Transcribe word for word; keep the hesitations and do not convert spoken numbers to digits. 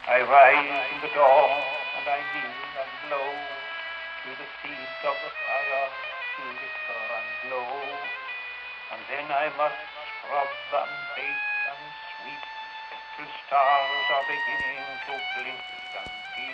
I rise in the dawn and I kneel and blow to the seeds of the fire to flicker and glow. And then I must scrub and bake and sweep till stars are beginning to blink and peep.